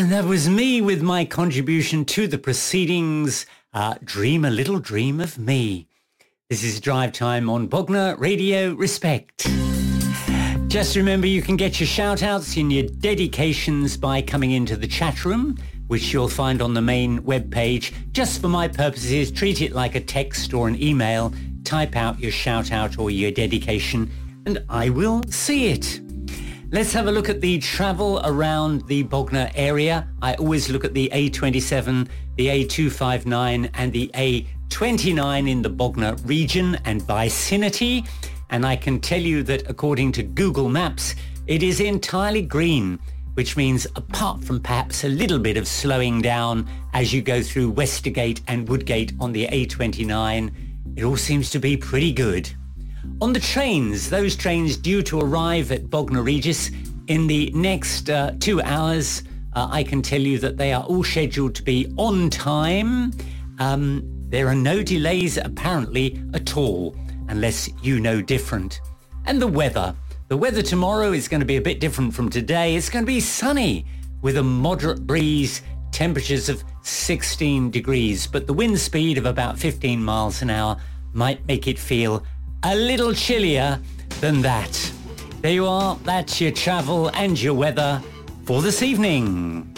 And that was me with my contribution to the proceedings, Dream a Little Dream of Me. This is Drive Time on Bognor Radio Respect. Just remember you can get your shout-outs and your dedications by coming into the chat room, which you'll find on the main webpage. Just for my purposes, treat it like a text or an email. Type out your shout-out or your dedication, and I will see it. Let's have a look at the travel around the Bognor area. I always look at the A27, the A259 and the A29 in the Bognor region and vicinity. And I can tell you that according to Google Maps, it is entirely green, which means apart from perhaps a little bit of slowing down as you go through Westergate and Woodgate on the A29, it all seems to be pretty good. On the trains, those trains due to arrive at Bognor Regis in the next 2 hours, I can tell you that they are all scheduled to be on time. There are no delays apparently at all, unless you know different. And the weather. The weather tomorrow is going to be a bit different from today. It's going to be sunny with a moderate breeze, temperatures of 16 degrees, but the wind speed of about 15 miles an hour might make it feel a little chillier than that. There you are. That's your travel and your weather for this evening.